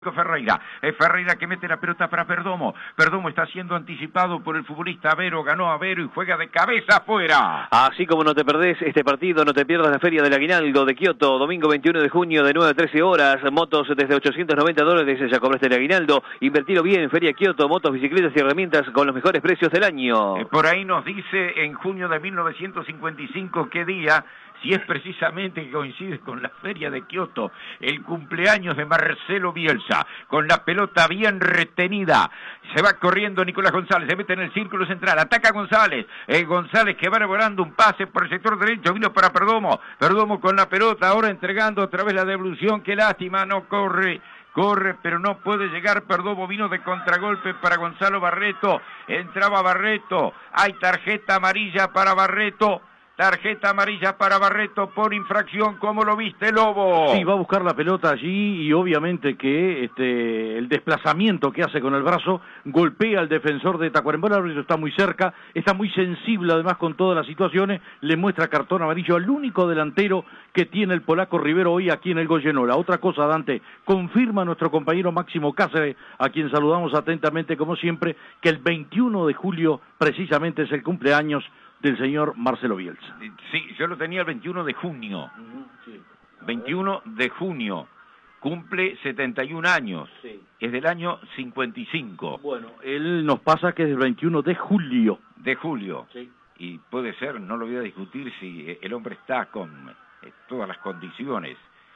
Ferreira, Ferreira que mete la pelota para Perdomo. Perdomo está siendo anticipado por el futbolista Avero, ganó Avero y juega de cabeza afuera. Así como no te perdés este partido, no te pierdas la Feria del Aguinaldo de Kioto, domingo 21 de junio de 9 a 13 horas, motos desde $890, ya cobraste el aguinaldo, invertilo bien, Feria Kioto, motos, bicicletas y herramientas con los mejores precios del año. Por ahí nos dice en junio de 1955 qué día, si es precisamente que coincide con la Feria de Kioto, el cumpleaños de Marcelo Bielsa, con la pelota bien retenida, se va corriendo Nicolás González, se mete en el círculo central, ataca González, González que va elaborando un pase por el sector derecho, vino para Perdomo, Perdomo con la pelota, ahora entregando otra vez la devolución, qué lástima, no corre, pero no puede llegar. Perdomo vino de contragolpe para Gonzalo Barreto, entraba Barreto, hay tarjeta amarilla para Barreto. Tarjeta amarilla para Barreto por infracción, ¿cómo lo viste, Lobo? Sí, va a buscar la pelota allí y obviamente que el desplazamiento que hace con el brazo golpea al defensor de Tacuarembó. El árbitro está muy cerca, está muy sensible además con todas las situaciones, le muestra cartón amarillo al único delantero que tiene el polaco Rivero hoy aquí en el Goyenola. Otra cosa, Dante, confirma nuestro compañero Máximo Cáceres, a quien saludamos atentamente como siempre, que el 21 de julio precisamente es el cumpleaños del señor Marcelo Bielsa. Sí, yo lo tenía el 21 de junio. Sí. 21 de junio. Cumple 71 años. Sí. Es del año 55. Bueno, él nos pasa que es del 21 de julio. De julio. Sí. Y puede ser, no lo voy a discutir, si el hombre está con todas las condiciones.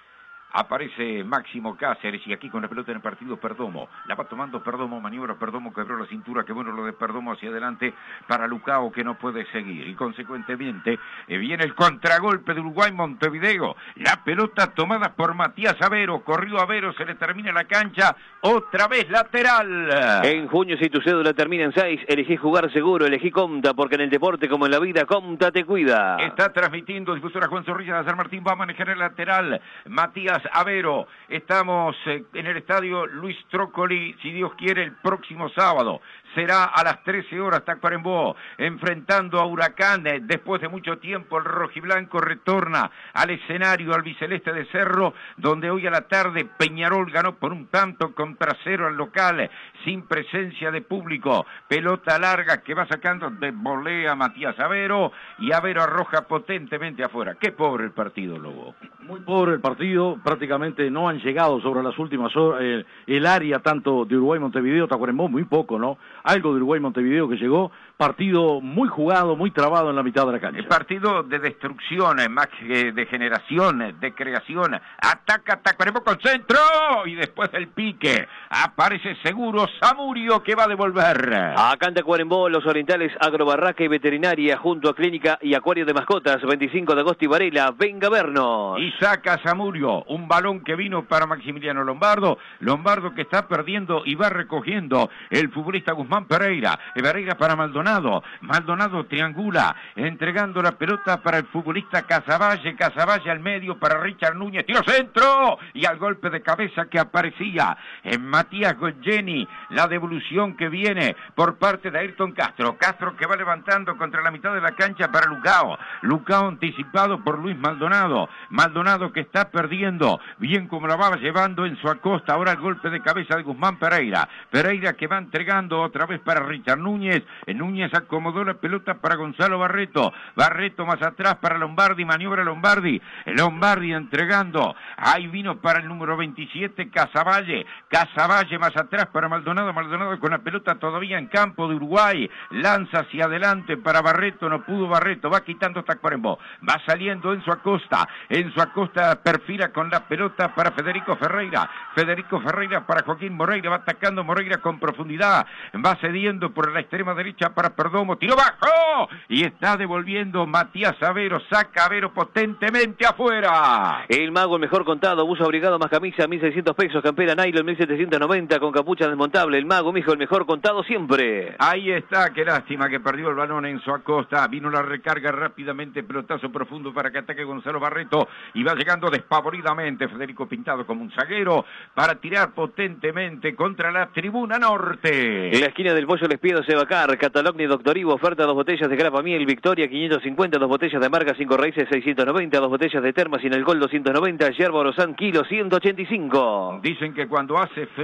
Aparece Máximo Cáceres y aquí con la pelota en el partido Perdomo. La va tomando Perdomo, maniobra Perdomo, quebró la cintura, que bueno lo de Perdomo hacia adelante para Lucao que no puede seguir. Y consecuentemente viene el contragolpe de Uruguay Montevideo. La pelota tomada por Matías Avero, corrió Avero, se le termina la cancha, otra vez lateral. En junio si tu cédula termina en 6, elegí jugar seguro, elegí Comta, porque en el deporte como en la vida, Comta te cuida. Está transmitiendo difusora Juan Zorrilla de San Martín, va a manejar el lateral Matías Avero. Estamos en el estadio Luis Trócoli, si Dios quiere, el próximo sábado. Será a las 13 horas Tacuarembó, enfrentando a Huracán. Después de mucho tiempo el rojiblanco retorna al escenario albiceleste de Cerro, donde hoy a la tarde Peñarol ganó por un tanto contra cero al local, sin presencia de público. Pelota larga que va sacando de volea Matías Avero, y Avero arroja potentemente afuera. Qué pobre el partido, Lobo. Muy pobre el partido, prácticamente no han llegado sobre las últimas horas, el área tanto de Uruguay-Montevideo, Tacuarembó, muy poco, ¿no? Algo de Uruguay-Montevideo que llegó, partido muy jugado, muy trabado en la mitad de la cancha. El partido de destrucción, más que de generación, de creación. Ataca Tacuarembó con centro, y después del pique, aparece seguro Zamudio que va a devolver. Acá en Tacuarembó, los orientales Agrobarraca y Veterinaria, junto a Clínica y Acuario de Mascotas, 25 de agosto y Varela, venga a vernos. Y saca Zamudio, un balón que vino para Maximiliano Lombardo, Lombardo que está perdiendo y va recogiendo el futbolista Guzmán Pereira, Pereira para Maldonado, Maldonado triangula, entregando la pelota para el futbolista Casavalle, Casavalle al medio para Richard Núñez, tiro centro, y al golpe de cabeza que aparecía en Matías Goyeni, la devolución que viene por parte de Ayrton Castro, Castro que va levantando contra la mitad de la cancha para Lucao, Lucao anticipado por Luis Maldonado, Maldonado que está perdiendo, bien como la va llevando en su acosta, ahora el golpe de cabeza de Guzmán Pereira, Pereira que va entregando otra vez para Richard Núñez, Núñez acomodó la pelota para Gonzalo Barreto, Barreto más atrás para Lombardi, maniobra Lombardi, Lombardi entregando, ahí vino para el número 27 Casavalle, Casavalle más atrás para Maldonado, Maldonado con la pelota todavía en campo de Uruguay, lanza hacia adelante para Barreto, no pudo Barreto, va quitando Tacuarembó, va saliendo Enzo Acosta perfila con la pelota para Federico Ferreira para Joaquín Moreira, va atacando Moreira con profundidad, va cediendo por la extrema derecha para Perdomo, tiró bajo y está devolviendo Matías Avero, saca Avero potentemente afuera. El mago, el mejor contado, buzo abrigado más camisa, 1.600 pesos, campera nylon, 1.700 290 con capucha desmontable. El Mago, mijo, el mejor contado siempre. Ahí está, qué lástima que perdió el balón Enzo Acosta. Vino la recarga rápidamente, pelotazo profundo para que ataque Gonzalo Barreto. Y va llegando despavoridamente Federico Pintado como un zaguero para tirar potentemente contra la tribuna norte. En la esquina del Pollo Les Pido Sebacar, Catalogni Doctor Ivo, oferta 2 botellas de grapa miel, Victoria 550, 2 botellas de amarga 5 raíces 690, 2 botellas de termas sin alcohol 290, yerba Orozán kilo 185. Dicen que cuando hace